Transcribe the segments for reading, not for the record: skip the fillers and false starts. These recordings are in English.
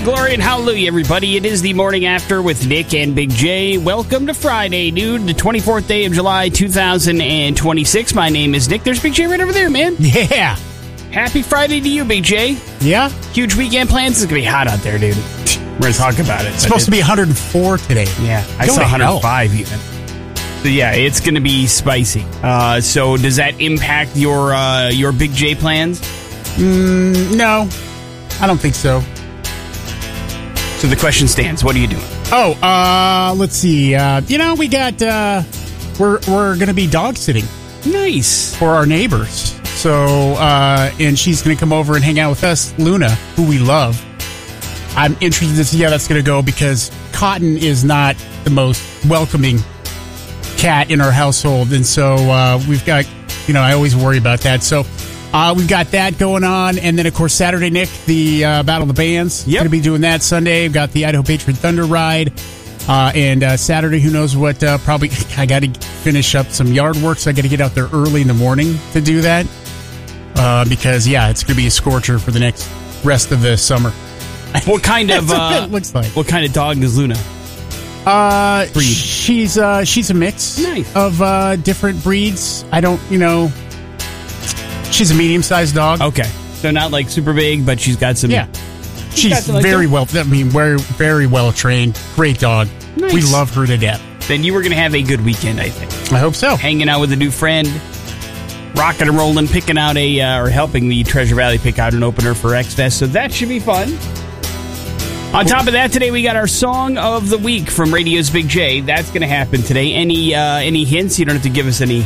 glory, and hallelujah, everybody. It is the morning after with Nick and Big J. Welcome to Friday, dude, the 24th day of July, 2026. My name is Nick. There's Big J right over there, man. Yeah. Happy Friday to you, Big J. Yeah. Huge weekend plans. It's going to be hot out there, dude. We're going to talk about it. It's supposed to be 104 today. Yeah, I saw 105 even. So, yeah, it's going to be spicy. So, does that impact your Big J plans? No, I don't think so. So, the question stands. What are you doing? Oh, let's see. We got, we're going to be dog sitting. Nice. For our neighbors. So, and she's going to come over and hang out with us, Luna, who we love. I'm interested to see how that's going to go because Cotton is not the most welcoming cat in our household. And so we've got, I always worry about that. So we've got that going on. And then, of course, Saturday, Nick, the Battle of the Bands. Yep. Going to be doing that Sunday. We've got the Idaho Patriot Thunder Ride. And Saturday, who knows what, probably I got to finish up some yard work. So I got to get out there early in the morning to do that. Because, it's going to be a scorcher for the next rest of the summer. What kind of it looks like? What kind of dog is Luna? She's a mix of different breeds. I don't, she's a medium-sized dog. Okay, so not like super big, but she's got some. Yeah, she's very very well trained. Great dog. Nice. We love her to death. Then you were going to have a good weekend, I think. I hope so. Hanging out with a new friend, rocking and rolling, picking out or helping the Treasure Valley pick out an opener for X-Fest. So that should be fun. On top of that, today we got our Song of the Week from Radio's Big J. That's going to happen today. Any hints? You don't have to give us any.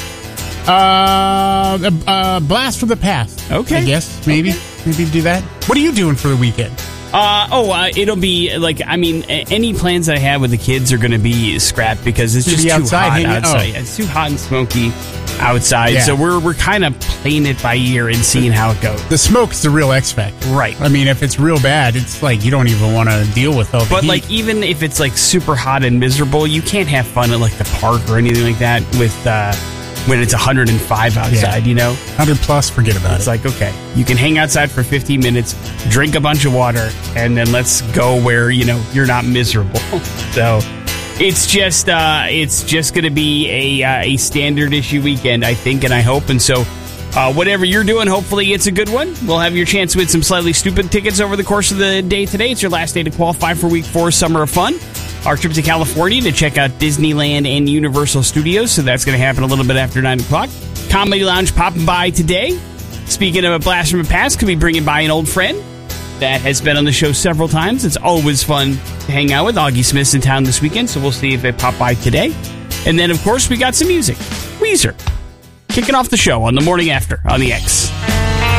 Blast from the past. Okay. I guess, maybe. Okay. Maybe do that. What are you doing for the weekend? It'll be any plans that I have with the kids are going to be scrapped because it's just too hot outside. It's too hot and smoky outside. Yeah. So we're kind of playing it by ear and seeing how it goes. The smoke's the real X factor. Right. I mean, if it's real bad, it's like you don't even want to deal with all the heat. But even if it's super hot and miserable, you can't have fun at the park or anything like that with when it's 105 outside, 100 plus, forget about it. It's like, okay, you can hang outside for 15 minutes, drink a bunch of water, and then let's go where, you're not miserable. So it's just going to be a standard issue weekend, I think, and I hope. And so whatever you're doing, hopefully it's a good one. We'll have your chance to win some Slightly Stupid tickets over the course of the day today. It's your last day to qualify for Week 4 Summer of Fun. Our trip to California to check out Disneyland and Universal Studios, so that's going to happen a little bit after 9 o'clock. Comedy Lounge popping by today. Speaking of a blast from the past, could be bringing by an old friend that has been on the show several times. It's always fun to hang out with. Augie Smith's in town this weekend, so we'll see if they pop by today. And then, of course, we got some music. Weezer. Kicking off the show on the morning after on the X.